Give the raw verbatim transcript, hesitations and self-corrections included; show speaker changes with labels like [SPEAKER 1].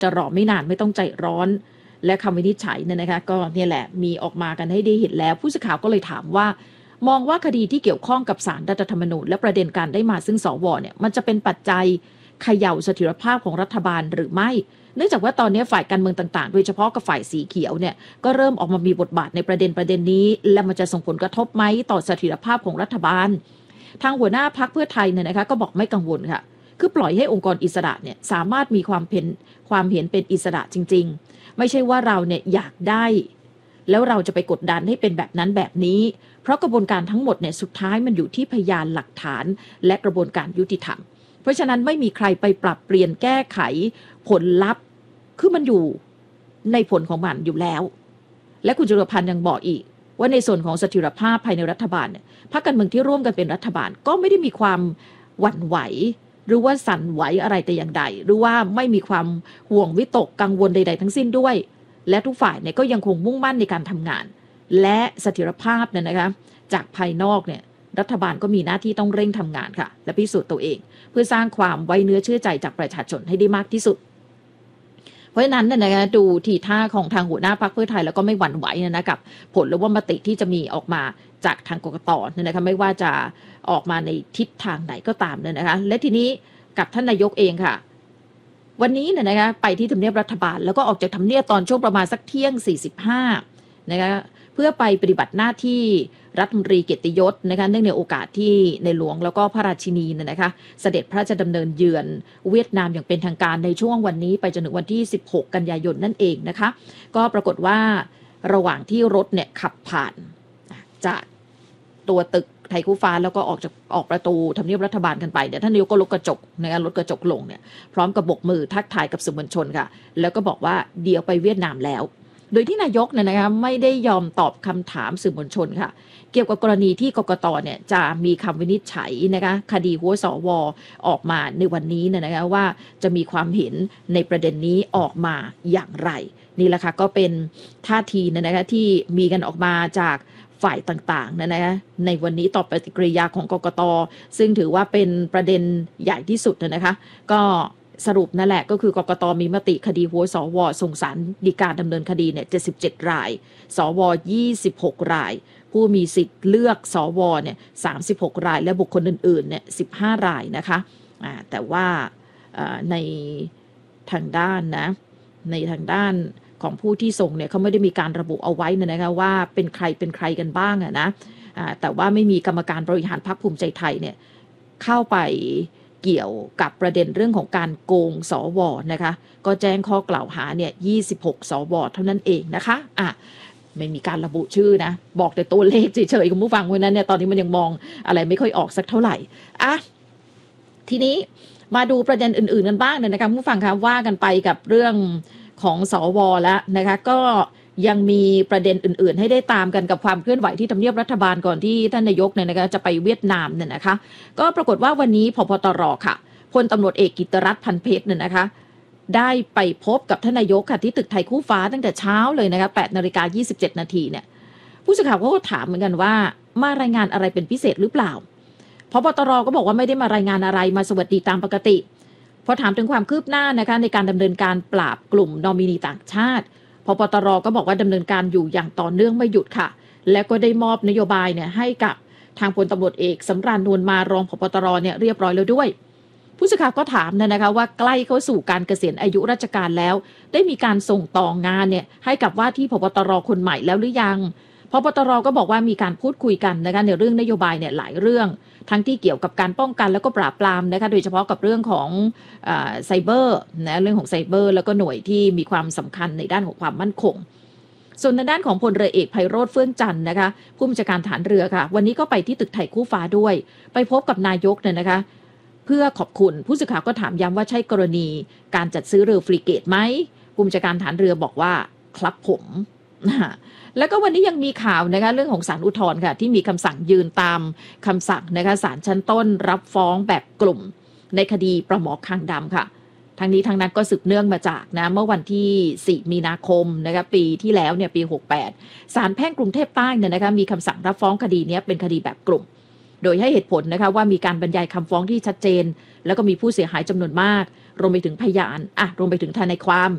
[SPEAKER 1] จะรอไม่นานไม่ต้องใจร้อนและคำวินิจฉัยเนี่ยนะคะก็เนี่ยแหละมีออกมากันให้ได้เห็นแล้วผู้สื่อข่าวก็เลยถามว่ามองว่าคดีที่เกี่ยวข้องกับศาลรัฐธรรมนูญและประเด็นการได้มาซึ่งสวเนี่ยมันจะเป็นปัจจัยเขย่าเสถียรภาพของรัฐบาลหรือไม่เนื่องจากว่าตอนนี้ฝ่ายการเมืองต่างๆโดยเฉพาะกับฝ่ายสีเขียวเนี่ยก็เริ่มออกมามีบทบาทในประเด็นประเด็นนี้และมันจะส่งผลกระทบไหมต่อเสถียรภาพของรัฐบาลทางหัวหน้าพรรคเพื่อไทยเนี่ยนะคะก็บอกไม่กังวลค่ะคือปล่อยให้องค์กรอิสระเนี่ยสามารถมีความเป็นความเห็นเป็นอิสระจริงๆไม่ใช่ว่าเราเนี่ยอยากได้แล้วเราจะไปกดดันให้เป็นแบบนั้นแบบนี้เพราะกระบวนการทั้งหมดเนี่ยสุดท้ายมันอยู่ที่พยานหลักฐานและกระบวนการยุติธรรมเพราะฉะนั้นไม่มีใครไปปรับเปลี่ยนแก้ไขผลลัพธ์คือมันอยู่ในผลของมันอยู่แล้วและคุณจุลพันธ์ยังบอกอีกว่าในส่วนของเสถียรภาพภายในรัฐบาลเนี่ยพรรคการเมืองที่ร่วมกันเป็นรัฐบาลก็ไม่ได้มีความหวั่นไหวหรือว่าสั่นไหวอะไรแต่อย่างใดหรือว่าไม่มีความห่วงวิตกกังวลใดๆทั้งสิ้นด้วยและทุกฝ่ายเนี่ยก็ยังคงมุ่งมั่นในการทำงานและเสถียรภาพเนี่ยนะคะจากภายนอกเนี่ยรัฐบาลก็มีหน้าที่ต้องเร่งทำงานค่ะและพิสูจน์ตัวเองเพื่อสร้างความไว้เนื้อเชื่อใจจากประชาชนให้ได้มากที่สุดเพราะฉะนั้นเนี่ยนะคะดูทีท่าของทางหัวหน้าพรรคเพื่อไทยแล้วก็ไม่หวั่นไหวนะกับผลหรือว่ามติที่จะมีออกมาจากทางกกตเนี่ยนะคะไม่ว่าจะออกมาในทิศทางไหนก็ตามเนี่ยนะคะและทีนี้กับท่านนายกเองค่ะวันนี้เนี่ยนะคะไปที่ทำเนียบรัฐบาลแล้วก็ออกจากทำเนียบตอนช่วงประมาณสักเที่ยงสี่สิบห้านะคะเพื่อไปปฏิบัติหน้าที่รัฐมนตรีเกียรติยศนะคะเนื่องในโอกาสที่ในหลวงแล้วก็พระราชินีเนี่ยนะคะเสด็จพระราชดำเนินเยือนเวียดนามอย่างเป็นทางการในช่วงวันนี้ไปจนถึงวันที่สิบหกกันยายนนั่นเองนะคะก็ปรากฏว่าระหว่างที่รถเนี่ยขับผ่านจากตัวตึกไทยคู่ฟ้าแล้วก็ออกจากออกประตูทำเนียบรัฐบาลกันไปเดี๋ยวท่านนายกก็ลดกระจกนะคะลดกระจกลงเนี่ยพร้อมกับบกมือทักทายกับสื่อมวลชนค่ะแล้วก็บอกว่าเดี๋ยวไปเวียดนามแล้วโดยที่นายกเนี่ยนะคะไม่ได้ยอมตอบคำถามสื่อมวลชนค่ะเกี่ยวกับกรณีที่กกตเนี่ยจะมีคำวินิจฉัยนะคะคดีหัวสวออกมาในวันนี้เนี่ยนะคะว่าจะมีความเห็นในประเด็นนี้ออกมาอย่างไรนี่แหละค่ะก็เป็นท่าทีนะคะที่มีกันออกมาจากฝ่ายต่างๆนะนะคะในวันนี้ต่อปฏิกิริยาของกกตซึ่งถือว่าเป็นประเด็นใหญ่ที่สุดนะคะก็สรุปนั่นแหละก็คือกกตมีมติคดีหัวสวส่งศาลฎีกาดำเนินคดีเนี่ยเจ็ดสิบเจ็ดรายสวยี่สิบหกรายผู้มีสิทธิ์เลือกสวเนี่ยสามสิบหกรายและบุคคลอื่นๆเนี่ยสิบห้ารายนะคะอ่าแต่ว่าในทางด้านนะในทางด้านของผู้ที่ส่งเนี่ยเขาไม่ได้มีการระบุเอาไว้นะคะว่าเป็นใครเป็นใครกันบ้างอะนะแต่ว่าไม่มีกรรมการบริหารพรรคภูมิใจไทยเนี่ยเข้าไปเกี่ยวกับประเด็นเรื่องของการโกงสวนะคะก็แจ้งข้อกล่าวหาเนี่ยยี่สิบหกสวเท่านั้นเองนะคะอ่ะไม่มีการระบุชื่อนะบอกแต่ตัวเลขเฉยๆคุณผู้ฟังเพราะนั้นเนี่ยตอนนี้มันยังมองอะไรไม่ค่อยออกสักเท่าไหร่อ่ะทีนี้มาดูประเด็นอื่นๆกันบ้างนะคะผู้ฟังคะว่ากันไปกับเรื่องของสวแล้วนะคะก็ยังมีประเด็นอื่นๆให้ได้ตามกันกับความเคลื่อนไหวที่ทำเนียบรัฐบาลก่อนที่ท่านนายกเนี่ยนะคะจะไปเวียดนามเนี่ยนะคะก็ปรากฏว่าวันนี้ผบ.ตร.ค่ะพลตำรวจเอกกิตติรัตน์พันเพชรเนี่ยนะคะได้ไปพบกับท่านนายกค่ะที่ตึกไทยคู่ฟ้าตั้งแต่เช้าเลยนะคะแปดนาฬิกายี่สิบเจ็ดนาทีเนี่ยผู้สื่อข่าวก็ถามเหมือนกันว่ามารายงานอะไรเป็นพิเศษหรือเปล่าผบ.ตร.ก็บอกว่าไม่ได้มารายงานอะไรมาสวัสดีตามปกติพอถามถึงความคืบหน้านะคะในการดำเนินการปราบกลุ่มนอมินีต่างชาติผบ.ตร.ก็บอกว่าดำเนินการอยู่อย่างต่อเนื่องไม่หยุดค่ะและก็ได้มอบนโยบายเนี่ยให้กับทางพลตำรวจเอกสำราญนวลมารองผบ.ตร.เนี่ยเรียบร้อยแล้วด้วยผู้สื่อข่าวก็ถามนะคะว่าใกล้เข้าสู่การเกษียณอายุราชการแล้วได้มีการส่งต่องานเนี่ยให้กับว่าที่ผบ.ตร.คนใหม่แล้วหรือยังผบ.ตร.ก็บอกว่ามีการพูดคุยกันนะคะในเรื่องนโยบายเนี่ยหลายเรื่องทั้งที่เกี่ยวกับการป้องกันแล้วก็ปราบปรามนะคะโดยเฉพาะกับเรื่องของไซเบอร์นะเรื่องของไซเบอร์แล้วก็หน่วยที่มีความสำคัญในด้านของความมั่นคงส่วนในด้านของพลเรือเอกไพโรจน์เฟื่องจันทร์นะคะผู้บัญชาการฐานเรือค่ะวันนี้ก็ไปที่ตึกไทยคู่ฟ้าด้วยไปพบกับนายกเนี่ยนะคะเพื่อขอบคุณผู้สื่อข่าวก็ถามย้ำว่าใช่กรณีการจัดซื้อเรือฟรีเกตไหมผู้บัญชาการฐานเรือบอกว่าครับผมแล้วก็วันนี้ยังมีข่าวนะคะเรื่องของศาลอุทธรณ์ค่ะที่มีคำสั่งยืนตามคำสั่งนะคะศาลชั้นต้นรับฟ้องแบบกลุ่มในคดีปลาหมอคางดำค่ะทั้งนี้ทั้งนั้นก็สืบเนื่องมาจากนะเมื่อวันที่สี่มีนาคมนะคะปีที่แล้วเนี่ยปีหกสิบแปดศาลแพ่งกรุงเทพใต้เนี่ยนะคะมีคำสั่งรับฟ้องคดีนี้เป็นคดีแบบกลุ่มโดยให้เหตุผลนะคะว่ามีการบรรยายคำฟ้องที่ชัดเจนแล้วก็มีผู้เสียหายจำนวนมากรวมไปถึงพยานอ่ะรวมไปถึงทนายความ